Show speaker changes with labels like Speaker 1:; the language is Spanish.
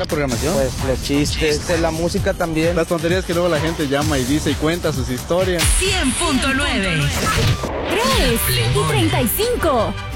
Speaker 1: la programación.
Speaker 2: Pues los chistes, pues la música también.
Speaker 3: Las tonterías que luego la gente llama y dice y cuenta sus historias.
Speaker 4: 100.9.
Speaker 5: 3 y 35.